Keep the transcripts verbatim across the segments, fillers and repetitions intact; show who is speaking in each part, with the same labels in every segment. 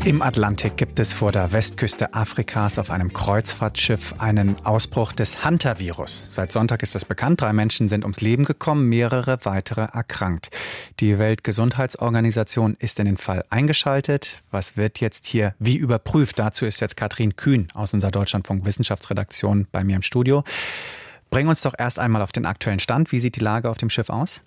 Speaker 1: Im Atlantik gibt es vor der Westküste Afrikas auf einem Kreuzfahrtschiff einen Ausbruch des Hantavirus. Seit Sonntag ist das bekannt. Drei Menschen sind ums Leben gekommen, mehrere weitere erkrankt. Die Weltgesundheitsorganisation ist in den Fall eingeschaltet. Was wird jetzt hier wie überprüft? Dazu ist jetzt Katrin Kühn aus unserer Deutschlandfunk Wissenschaftsredaktion bei mir im Studio. Bring uns doch erst einmal auf den aktuellen Stand. Wie sieht die Lage auf dem Schiff aus?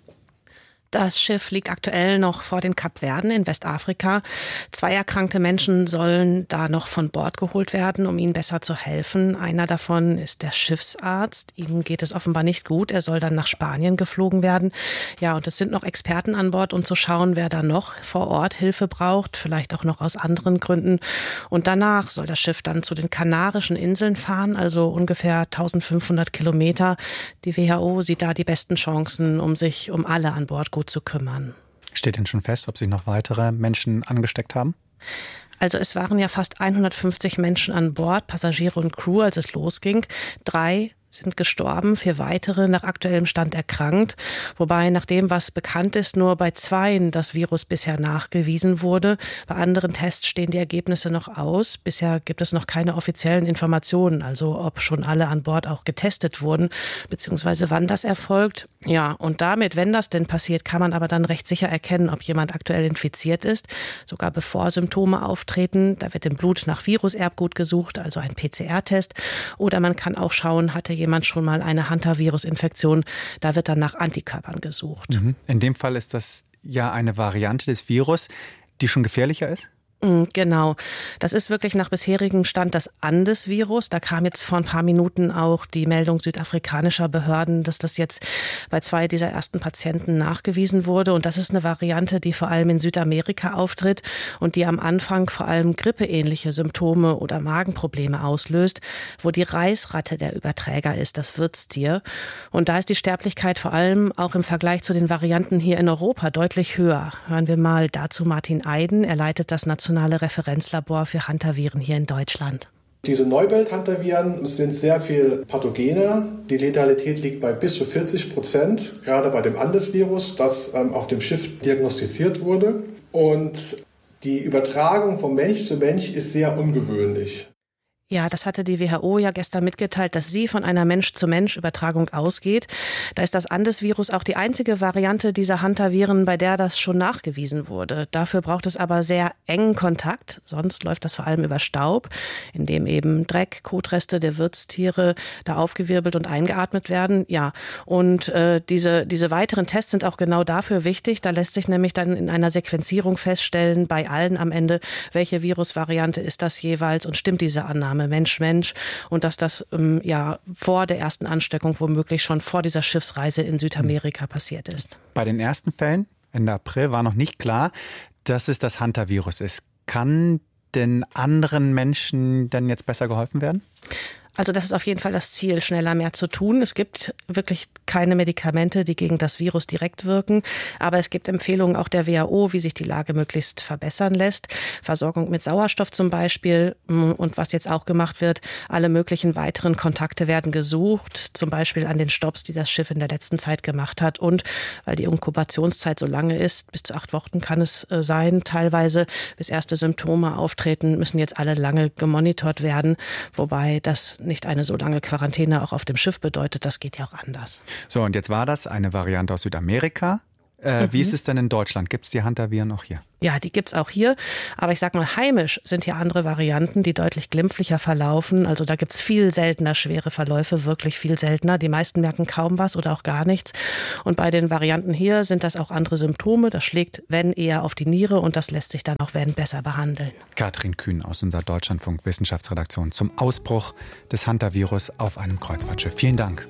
Speaker 2: Das Schiff liegt aktuell noch vor den Kapverden in Westafrika. Zwei erkrankte Menschen sollen da noch von Bord geholt werden, um ihnen besser zu helfen. Einer davon ist der Schiffsarzt. Ihm geht es offenbar nicht gut. Er soll dann nach Spanien geflogen werden. Ja, und es sind noch Experten an Bord, um zu schauen, wer da noch vor Ort Hilfe braucht, vielleicht auch noch aus anderen Gründen. Und danach soll das Schiff dann zu den Kanarischen Inseln fahren, also ungefähr eintausendfünfhundert Kilometer. Die W H O sieht da die besten Chancen, um sich um alle an Bord gut zu kümmern.
Speaker 1: Steht denn schon fest, ob sich noch weitere Menschen angesteckt haben?
Speaker 2: Also es waren ja fast hundertfünfzig Menschen an Bord, Passagiere und Crew, als es losging. Drei sind gestorben, vier weitere nach aktuellem Stand erkrankt. Wobei nach dem, was bekannt ist, nur bei zweien das Virus bisher nachgewiesen wurde. Bei anderen Tests stehen die Ergebnisse noch aus. Bisher gibt es noch keine offiziellen Informationen, also ob schon alle an Bord auch getestet wurden, beziehungsweise wann das erfolgt. Ja, und damit, wenn das denn passiert, kann man aber dann recht sicher erkennen, ob jemand aktuell infiziert ist, sogar bevor Symptome auftreten. Da wird im Blut nach Viruserbgut gesucht, also ein P C R-Test. Oder man kann auch schauen, hatte jemand schon mal eine Hantavirus-Infektion, da wird dann nach Antikörpern gesucht.
Speaker 1: In dem Fall ist das ja eine Variante des Virus, die schon gefährlicher ist?
Speaker 2: Genau. Das ist wirklich nach bisherigem Stand das Andes-Virus. Da kam jetzt vor ein paar Minuten auch die Meldung südafrikanischer Behörden, dass das jetzt bei zwei dieser ersten Patienten nachgewiesen wurde. Und das ist eine Variante, die vor allem in Südamerika auftritt und die am Anfang vor allem grippeähnliche Symptome oder Magenprobleme auslöst, wo die Reisratte der Überträger ist, das Wirtstier. Und da ist die Sterblichkeit vor allem auch im Vergleich zu den Varianten hier in Europa deutlich höher. Hören wir mal dazu Martin Eiden. Er leitet das Nationale Referenzlabor für Hantaviren hier in Deutschland.
Speaker 3: Diese Neubelt-Hantaviren sind sehr viel pathogener. Die Letalität liegt bei bis zu vierzig Prozent, gerade bei dem Andes-Virus, das ähm, auf dem Schiff diagnostiziert wurde. Und die Übertragung von Mensch zu Mensch ist sehr ungewöhnlich.
Speaker 2: Ja, das hatte die W H O ja gestern mitgeteilt, dass sie von einer Mensch-zu-Mensch-Übertragung ausgeht. Da ist das Andes-Virus auch die einzige Variante dieser Hantaviren, bei der das schon nachgewiesen wurde. Dafür braucht es aber sehr engen Kontakt, sonst läuft das vor allem über Staub, in dem eben Dreck, Kotreste der Wirtstiere da aufgewirbelt und eingeatmet werden. Ja, und äh, diese, diese weiteren Tests sind auch genau dafür wichtig. Da lässt sich nämlich dann in einer Sequenzierung feststellen, bei allen am Ende, welche Virusvariante ist das jeweils und stimmt diese Annahme Mensch-Mensch und dass das ähm, ja vor der ersten Ansteckung womöglich schon vor dieser Schiffsreise in Südamerika passiert ist.
Speaker 1: Bei den ersten Fällen Ende April war noch nicht klar, dass es das Hantavirus ist. Kann den anderen Menschen denn jetzt besser geholfen werden?
Speaker 2: Also das ist auf jeden Fall das Ziel, schneller mehr zu tun. Es gibt wirklich keine Medikamente, die gegen das Virus direkt wirken. Aber es gibt Empfehlungen auch der W H O, wie sich die Lage möglichst verbessern lässt. Versorgung mit Sauerstoff zum Beispiel. Und was jetzt auch gemacht wird, alle möglichen weiteren Kontakte werden gesucht. Zum Beispiel an den Stopps, die das Schiff in der letzten Zeit gemacht hat. Und weil die Inkubationszeit so lange ist, bis zu acht Wochen kann es sein, teilweise bis erste Symptome auftreten, müssen jetzt alle lange gemonitort werden. Wobei das nicht eine so lange Quarantäne auch auf dem Schiff bedeutet, das geht ja auch anders.
Speaker 1: So, und jetzt war das eine Variante aus Südamerika. Äh, mhm. Wie ist es denn in Deutschland? Gibt es die Hantaviren auch hier?
Speaker 2: Ja, die gibt's auch hier. Aber ich sag mal, heimisch sind hier andere Varianten, die deutlich glimpflicher verlaufen. Also da gibt's viel seltener schwere Verläufe, wirklich viel seltener. Die meisten merken kaum was oder auch gar nichts. Und bei den Varianten hier sind das auch andere Symptome. Das schlägt, wenn, eher auf die Niere und das lässt sich dann auch, wenn, besser behandeln.
Speaker 1: Katrin Kühn aus unserer Deutschlandfunk Wissenschaftsredaktion zum Ausbruch des Hantavirus auf einem Kreuzfahrtschiff. Vielen Dank.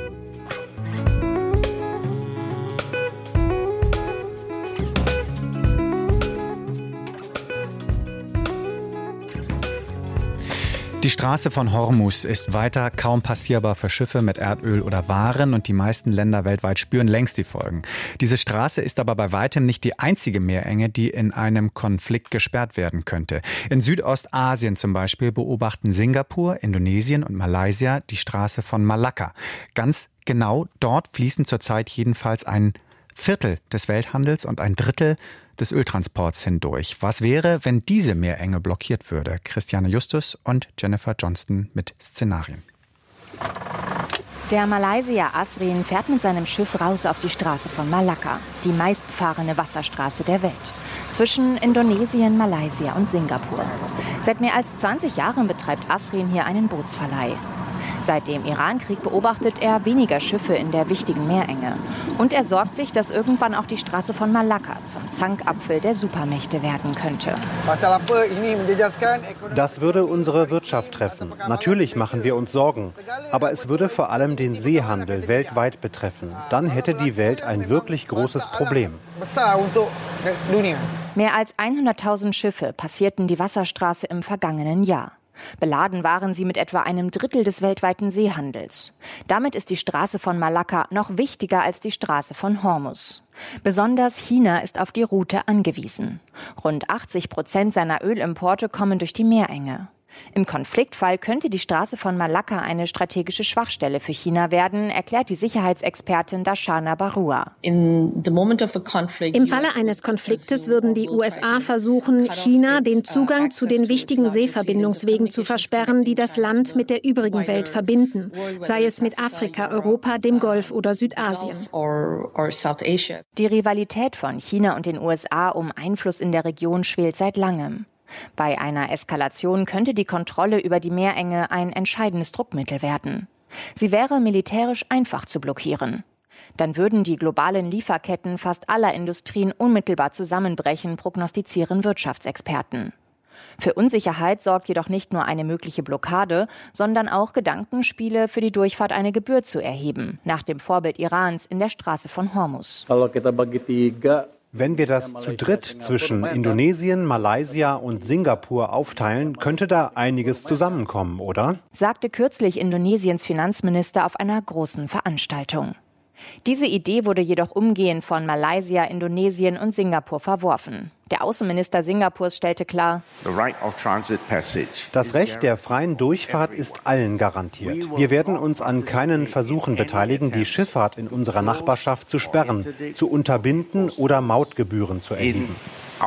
Speaker 1: Die Straße von Hormuz ist weiter kaum passierbar für Schiffe mit Erdöl oder Waren und die meisten Länder weltweit spüren längst die Folgen. Diese Straße ist aber bei weitem nicht die einzige Meerenge, die in einem Konflikt gesperrt werden könnte. In Südostasien zum Beispiel beobachten Singapur, Indonesien und Malaysia die Straße von Malakka. Ganz genau dort fließen zurzeit jedenfalls ein Viertel des Welthandels und ein Drittel des Öltransports hindurch. Was wäre, wenn diese Meerenge blockiert würde? Christiane Justus und Jennifer Johnston mit Szenarien.
Speaker 4: Der Malaysier Asrin fährt mit seinem Schiff raus auf die Straße von Malakka, die meistbefahrene Wasserstraße der Welt. Zwischen Indonesien, Malaysia und Singapur. Seit mehr als zwanzig Jahren betreibt Asrin hier einen Bootsverleih. Seit dem Irankrieg beobachtet er weniger Schiffe in der wichtigen Meerenge. Und er sorgt sich, dass irgendwann auch die Straße von Malakka zum Zankapfel der Supermächte werden könnte.
Speaker 5: Das würde unsere Wirtschaft treffen. Natürlich machen wir uns Sorgen. Aber es würde vor allem den Seehandel weltweit betreffen. Dann hätte die Welt ein wirklich großes Problem.
Speaker 4: Mehr als hunderttausend Schiffe passierten die Wasserstraße im vergangenen Jahr. Beladen waren sie mit etwa einem Drittel des weltweiten Seehandels. Damit ist die Straße von Malakka noch wichtiger als die Straße von Hormuz. Besonders China ist auf die Route angewiesen. Rund achtzig Prozent seiner Ölimporte kommen durch die Meerenge. Im Konfliktfall könnte die Straße von Malakka eine strategische Schwachstelle für China werden, erklärt die Sicherheitsexpertin Darshana Barua.
Speaker 6: Im Falle eines Konfliktes würden die U S A versuchen, China den Zugang zu den wichtigen Seeverbindungswegen zu versperren, die das Land mit der übrigen Welt verbinden, sei es mit Afrika, Europa, dem Golf oder Südasien.
Speaker 4: Die Rivalität von China und den U S A um Einfluss in der Region schwelt seit langem. Bei einer Eskalation könnte die Kontrolle über die Meerenge ein entscheidendes Druckmittel werden. Sie wäre militärisch einfach zu blockieren. Dann würden die globalen Lieferketten fast aller Industrien unmittelbar zusammenbrechen, prognostizieren Wirtschaftsexperten. Für Unsicherheit sorgt jedoch nicht nur eine mögliche Blockade, sondern auch Gedankenspiele, für die Durchfahrt eine Gebühr zu erheben, nach dem Vorbild Irans in der Straße von Hormuz.
Speaker 5: Wenn wir das zu dritt zwischen Indonesien, Malaysia und Singapur aufteilen, könnte da einiges zusammenkommen, oder?
Speaker 4: Sagte kürzlich Indonesiens Finanzminister auf einer großen Veranstaltung. Diese Idee wurde jedoch umgehend von Malaysia, Indonesien und Singapur verworfen. Der Außenminister Singapurs stellte klar:
Speaker 5: Das Recht der freien Durchfahrt ist allen garantiert. Wir werden uns an keinen Versuchen beteiligen, die Schifffahrt in unserer Nachbarschaft zu sperren, zu unterbinden oder Mautgebühren zu erheben.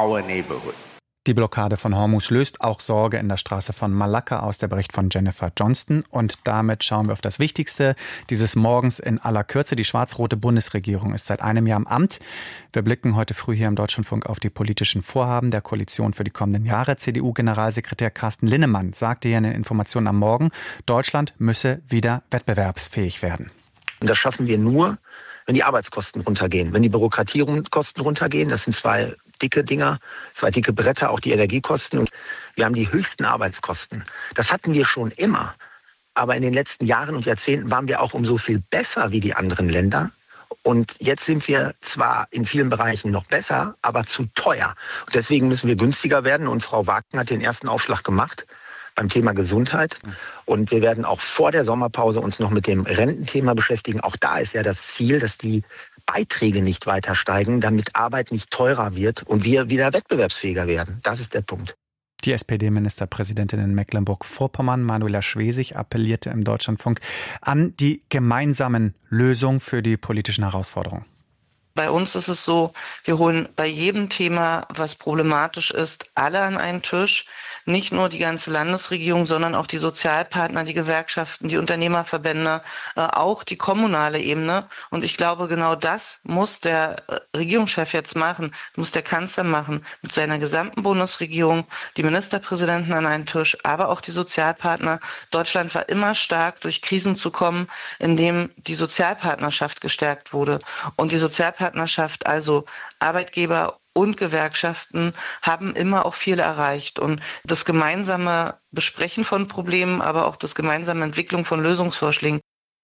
Speaker 1: Die Blockade von Hormuz löst auch Sorge in der Straße von Malakka aus, der Bericht von Jennifer Johnston. Und damit schauen wir auf das Wichtigste dieses Morgens in aller Kürze. Die schwarz-rote Bundesregierung ist seit einem Jahr im Amt. Wir blicken heute früh hier im Deutschlandfunk auf die politischen Vorhaben der Koalition für die kommenden Jahre. C D U-Generalsekretär Carsten Linnemann sagte hier in den Informationen am Morgen, Deutschland müsse wieder wettbewerbsfähig werden.
Speaker 7: Und das schaffen wir nur, wenn die Arbeitskosten runtergehen, wenn die Bürokratiekosten runtergehen. Das sind zwei dicke Dinger, zwei dicke Bretter, auch die Energiekosten. Und wir haben die höchsten Arbeitskosten. Das hatten wir schon immer. Aber in den letzten Jahren und Jahrzehnten waren wir auch um so viel besser wie die anderen Länder. Und jetzt sind wir zwar in vielen Bereichen noch besser, aber zu teuer. Und deswegen müssen wir günstiger werden. Und Frau Wagner hat den ersten Aufschlag gemacht beim Thema Gesundheit. Und wir werden auch vor der Sommerpause uns noch mit dem Rententhema beschäftigen. Auch da ist ja das Ziel, dass die Beiträge nicht weiter steigen, damit Arbeit nicht teurer wird und wir wieder wettbewerbsfähiger werden. Das ist der Punkt.
Speaker 1: Die S P D-Ministerpräsidentin in Mecklenburg-Vorpommern, Manuela Schwesig, appellierte im Deutschlandfunk an die gemeinsamen Lösungen für die politischen Herausforderungen.
Speaker 8: Bei uns ist es so, wir holen bei jedem Thema, was problematisch ist, alle an einen Tisch. Nicht nur die ganze Landesregierung, sondern auch die Sozialpartner, die Gewerkschaften, die Unternehmerverbände, äh, auch die kommunale Ebene. Und ich glaube, genau das muss der Regierungschef jetzt machen, muss der Kanzler machen, mit seiner gesamten Bundesregierung, die Ministerpräsidenten an einen Tisch, aber auch die Sozialpartner. Deutschland war immer stark, durch Krisen zu kommen, indem die Sozialpartnerschaft gestärkt wurde. Und die Sozialpartnerschaft, also Arbeitgeber und Gewerkschaften, haben immer auch viel erreicht. Und das gemeinsame Besprechen von Problemen, aber auch das gemeinsame Entwicklung von Lösungsvorschlägen.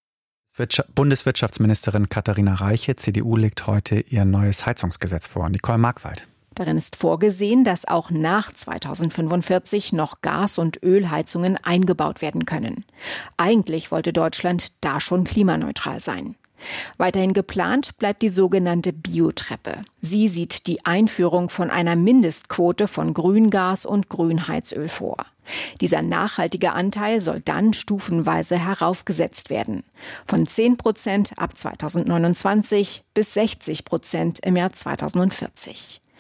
Speaker 1: Bundeswirtschaftsministerin Katharina Reiche, C D U, legt heute ihr neues Heizungsgesetz vor. Nicole Markwald.
Speaker 9: Darin ist vorgesehen, dass auch nach zweitausendfünfundvierzig noch Gas- und Ölheizungen eingebaut werden können. Eigentlich wollte Deutschland da schon klimaneutral sein. Weiterhin geplant bleibt die sogenannte Biotreppe. Sie sieht die Einführung von einer Mindestquote von Grüngas und Grünheizöl vor. Dieser nachhaltige Anteil soll dann stufenweise heraufgesetzt werden. Von zehn Prozent ab zweitausendneunundzwanzig bis sechzig Prozent im Jahr zweitausendvierzig.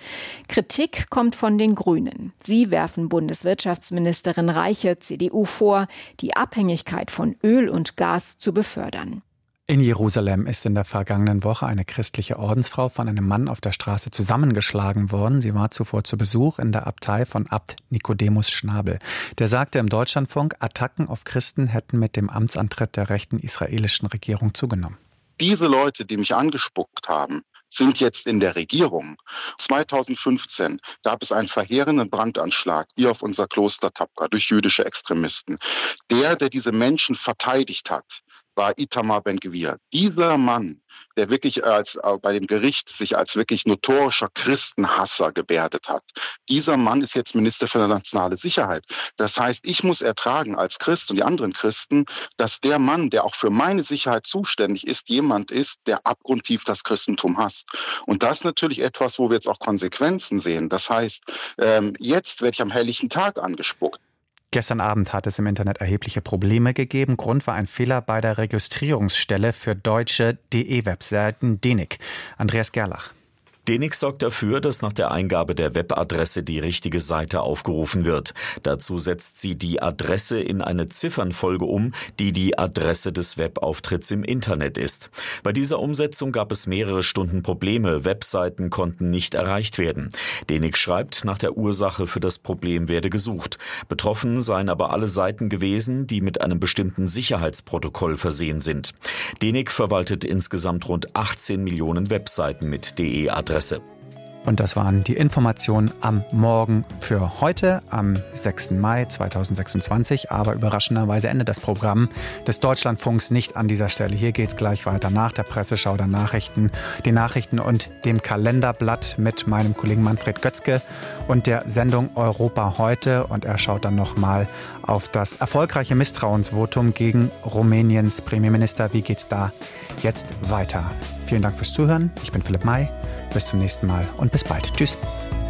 Speaker 9: Kritik kommt von den Grünen. Sie werfen Bundeswirtschaftsministerin Reiche, C D U, vor, die Abhängigkeit von Öl und Gas zu befördern.
Speaker 1: In Jerusalem ist in der vergangenen Woche eine christliche Ordensfrau von einem Mann auf der Straße zusammengeschlagen worden. Sie war zuvor zu Besuch in der Abtei von Abt Nikodemus Schnabel. Der sagte im Deutschlandfunk, Attacken auf Christen hätten mit dem Amtsantritt der rechten israelischen Regierung zugenommen.
Speaker 10: Diese Leute, die mich angespuckt haben, sind jetzt in der Regierung. zweitausendfünfzehn gab es einen verheerenden Brandanschlag hier auf unser Kloster Tapka durch jüdische Extremisten. Der, der diese Menschen verteidigt hat, war Itamar Ben-Gvir. Dieser Mann, der wirklich als äh, bei dem Gericht sich als wirklich notorischer Christenhasser gebärdet hat. Dieser Mann ist jetzt Minister für nationale Sicherheit. Das heißt, ich muss ertragen als Christ und die anderen Christen, dass der Mann, der auch für meine Sicherheit zuständig ist, jemand ist, der abgrundtief das Christentum hasst. Und das ist natürlich etwas, wo wir jetzt auch Konsequenzen sehen. Das heißt, ähm, jetzt werde ich am helllichen Tag angespuckt.
Speaker 1: Gestern Abend hat es im Internet erhebliche Probleme gegeben. Grund war ein Fehler bei der Registrierungsstelle für deutsche D E-Webseiten D E N I C. Andreas Gerlach.
Speaker 11: D E N I C sorgt dafür, dass nach der Eingabe der Webadresse die richtige Seite aufgerufen wird. Dazu setzt sie die Adresse in eine Ziffernfolge um, die die Adresse des Webauftritts im Internet ist. Bei dieser Umsetzung gab es mehrere Stunden Probleme. Webseiten konnten nicht erreicht werden. D E N I C schreibt, nach der Ursache für das Problem werde gesucht. Betroffen seien aber alle Seiten gewesen, die mit einem bestimmten Sicherheitsprotokoll versehen sind. D E N I C verwaltet insgesamt rund achtzehn Millionen Webseiten mit D E-Adresse.
Speaker 1: Und das waren die Informationen am Morgen für heute, am sechsten Mai zweitausendsechsundzwanzig. Aber überraschenderweise endet das Programm des Deutschlandfunks nicht an dieser Stelle. Hier geht es gleich weiter nach der Presseschau der Nachrichten, den Nachrichten und dem Kalenderblatt mit meinem Kollegen Manfred Götzke und der Sendung Europa heute. Und er schaut dann nochmal auf das erfolgreiche Misstrauensvotum gegen Rumäniens Premierminister. Wie geht's da jetzt weiter? Vielen Dank fürs Zuhören. Ich bin Philipp May. Bis zum nächsten Mal und bis bald. Tschüss.